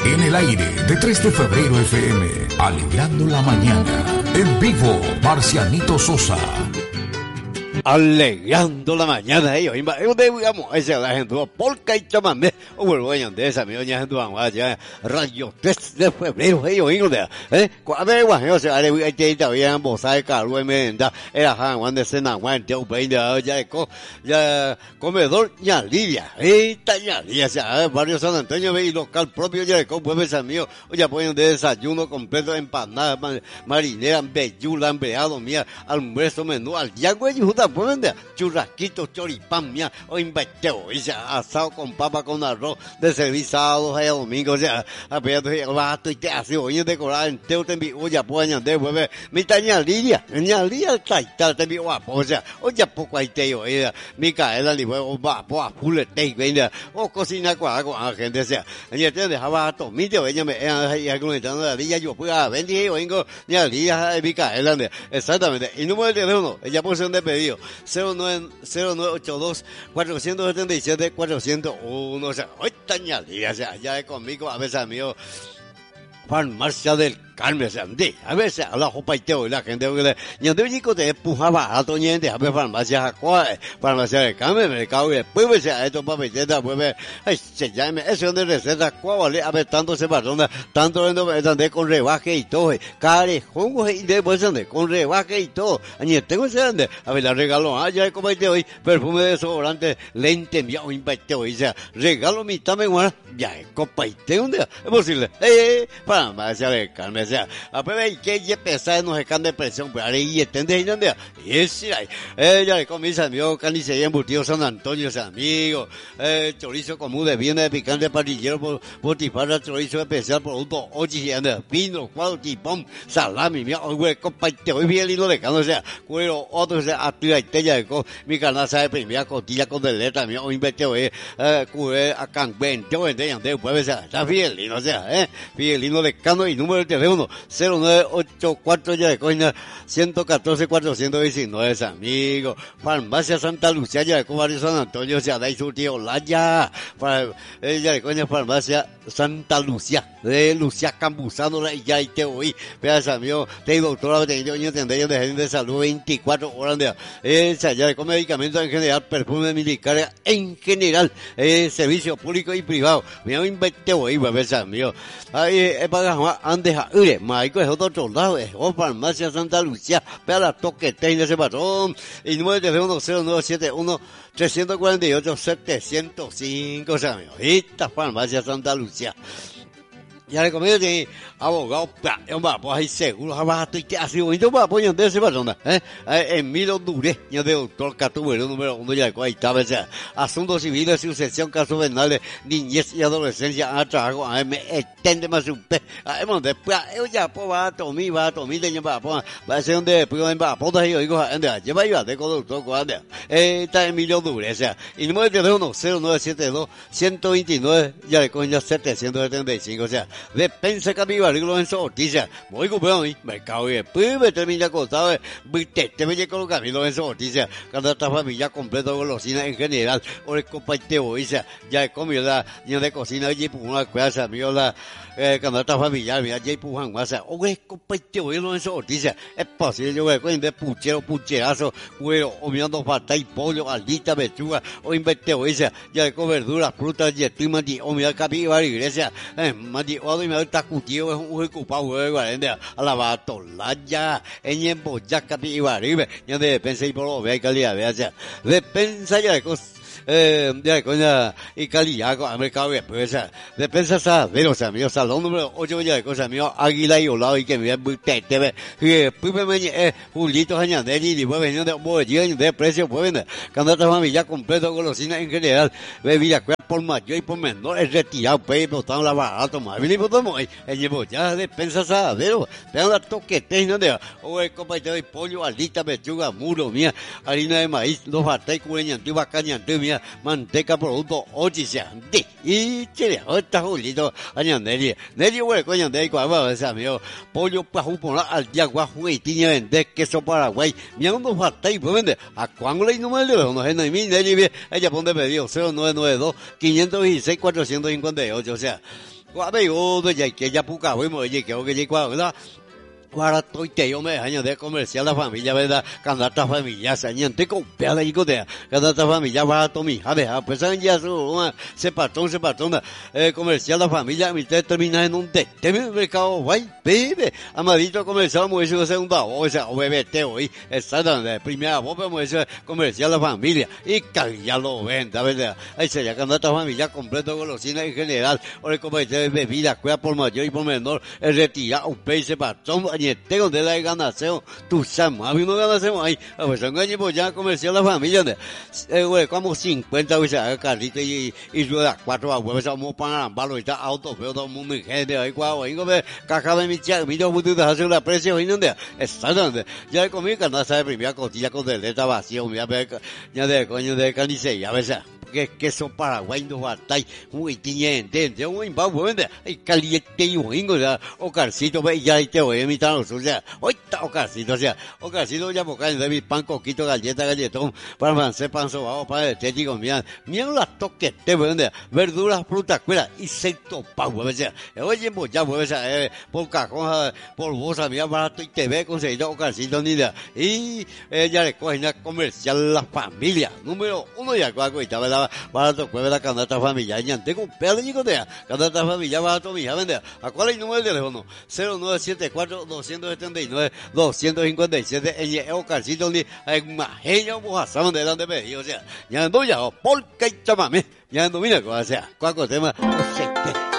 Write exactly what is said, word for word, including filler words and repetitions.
En el aire de tres de febrero F M, alegrando la mañana. En vivo, Marcianito Sosa. Alegrando la mañana, ellos, digamos, esa la gente, polka y chamamé, o vuelvo a de esa, mi doña gente, ya, radio tres de febrero, ellos, eh, cuando hay guaje, se haré, hay que ir todavía, vos sabes, Carlos, me da, era Juan, Juan de Sena, Juan, Teo, Peña, ya, ya, comedor, ya, Lidia, esta, ya, Lidia, ya, barrio San Antonio, y local propio, ya, con pueblos amigos, ya ponen de desayuno completo, empanada, marinera, bellula, empleado, mía, almuerzo, menú, al día, güey, justa, pues, churrasquito, choripán, mía, o inventeo, y sea, asado con papa con arroz, de servir sábados y domingos, o sea, apenas va y te hace hoy decorar entero, te envío, ya pues, añadir, pues, mi taña lidia, ña lidia, taita, te envío, guapo, o sea, o ya poco ahí te oye, mi caela, ni huevo, va, pues, pule, te venga, o cocina con algo, a gente, o sea, y te dejaba a tomito, ella me, y argumentando la lidia, yo pues, a venir, yo vengo, ña lidia, mi caela, exactamente, y número de teléfono, ella puso un de pedido, cero nueve ocho dos, cuatro siete siete, cuatro cero uno, o sea, hoy tañalía, o sea, ya es conmigo, a veces amigo, Farmacia del Carmen, o sea, de, a veces a la jopa y teo, y la gente, y donde chico te empujaba a toñente, a ver farmacia, farmacia del Carmen, mercado, y después, o sea, esto para receta, pues, ay, se llama, eso de receta, cuál vale, a ver, tanto se patrona, tanto de con rebaje y todo, carejón, y después ande, con rebaje y todo, y tengo ese ande, a ver, la regalo, ah, ya es como este hoy, perfume de desodorante, lente, ya, un invite hoy, o sea, regalo mitad me guarda, ya es copa y teo, es posible, eh, farmacia del Carmen, o sea, a ver, que ya pesar no se can de presión, pues, ahora, y estende, y donde, y es, ella le come mis amigos, carnicería embutido San Antonio, ese amigo, eh, chorizo común de viene de picante parrillero, botifarra, chorizo especial, producto, ochi, ande, pino, cuadro, tipón, salami, mira, güey, compa, te voy bien lindo de cano, o sea, cuero, otro, o sea, activa y tella de co, mi canasta de primera costilla con deleta, mira, o invete, oye, eh, cure, a canguén, te voy a entender, pues, o sea, está bien lindo, o sea, eh, bien lindo de cano, y número de teléfono, cero nueve ocho cuatro, ya de coña, ciento catorce, cuatrocientos diecinueve, amigo, farmacia Santa Lucía, ya de barrio San Antonio, o sea, de ahí su tío, la ya, ella de coña, farmacia Santa Lucía, de Lucía Campuzano, la ya y te oí, veas, amigo, te doctora, te doña, tendencia de gente de salud, veinticuatro horas de, esa, ya de con medicamentos en general, perfume militar en general, eh, servicio público y privado, mira, invente oí, veas, amigo, ahí, es para andes a ure, maico es otro lado, es o farmacia Santa Lucía, vea la toque de ese patrón, y número de teléfono cero nueve siete uno, tres cuatro ocho, siete cero cinco, o sea, amigo, esta farmacia Santa Lucía. Ya le comí de abogado, yo me pues ahí seguro, jamás estoy así bonito, me apoyo de ese persona, eh, Emilio Duré, yo de doctor Catubero, número uno, ya ahí estaba, ese asuntos civiles, sucesión, casos penales, niñez y adolescencia, a trabajo, a me extende más un pe, a hemos después, yo ya, pues va a tomar, va a tomar, de va a poner, va a ser donde, después va a poner, yo digo, ande, lleva yo a de con doctor, cuando, eh, está Emilio Duré, o sea, y número de teléfono cero nueve siete dos, ciento veintinueve, ya le coño setecientos setenta y cinco, o sea, despensa Capibari Lorenzo Ortiz, voy comprando mi mercado y después me termina contado, te te me con Camilo Lorenzo Ortiz, cuando esta familia completa golosina en general, o el compañero hoy, ya he comido la niña de cocina y por una cueva, mío la eh, cuando esta familia, mira, ya pujan más, o el compañero hoy Lorenzo Ortiz, es posible, yo voy a de puchero, pucherazo, cuero, o mirando falta y pollo, aldita, pechuga, o invente hoy, ya con verduras, frutas, y estoy mandi, o mira Capibari iglesia, eh, mandi, o me está cutido es un ocupado de guardia a la batolaya en el boyaca Capibari, ya de despensa y por lo ve calidad, vea, despensa ya de cosas. Eh, ya coña y calidad con mercado de empresa despensa sa de los amigos salón número ocho ya de cosas mío águila y olado y que me ve te te ve que pues me eh Julito Añandeli y después venía de bolsillo de precio pues vende cuando esta familia completo golosina en general bebida por mayor y por menor es retirado pues botando la barato más bien y botamos en el ya despensa sa de los te dan la toquete no de o el compañero de pollo alita pechuga muro mía harina de maíz los bates cueña antigua caña antigua aña manteca producto ocho sea de y chile está julito aña neri neri güey coño de cuava ese amigo pollo pajú por al día guajo y tiña vende queso Paraguay miando falta y vende a cuánto le número de no es mi neri ella pone pedido cero nueve nueve dos quinientos dieciséis cuatrocientos cincuenta y ocho o sea guabe yo de ya que ya puca güey mo ye que o que ye cuava verdad para estoy te yo me año de comercial la familia verdad candata familia sañante con pela y cotea candata familia para tomi a ver pues ya su se patrón se patrón eh, comercial la familia mi te termina en un té te mercado guay bebe amadito comercial muy eso segunda o sea o bebé te hoy está de primera voz pero eso comercial la familia y ya lo venda verdad ahí se ya candata familia completo golosina en general o el comercial de bebida cuida por mayor y por menor el retira un pez se patrón tengo de la ganación tu sama a mí no ganación ahí a pues son años ya comercial la familia de eh güey como cincuenta o sea carrito y y rueda cuatro abuelos somos para ambalo está auto pero todo el mundo gente ahí cuau ahí como caja de mi chica mi yo puedo hacer la precio y no de está donde ya comí canasta de primera costilla con deleta vacío me ver ya de coño de carnicería a veces que queso Paraguay no falta muy tiñente de un imbago vende y caliente y wingo ya o carcito ve ya te voy a imitar o sea hoy está o carcito o sea o carcito ya boca de mi pan coquito galleta galletón para francés pan sobao para el tético mira mira las toques te vende verduras frutas cuera y secto pau o sea oye pues ya pues eh por cajón por bolsa mira barato y te ve conseguido o carcito ni de y ella le coge comercial la familia número uno ya cuaco y estaba barato cueve la candata familiar tengo un pedo de cotea candata familiar barato mi hija vende a cuál es el número de teléfono cero nueve siete cuatro dos siete nueve dos cinco siete en el calcito ni en majeño mojasaban de donde me o sea ya no ya porque chamame ya no mira o sea cuál tema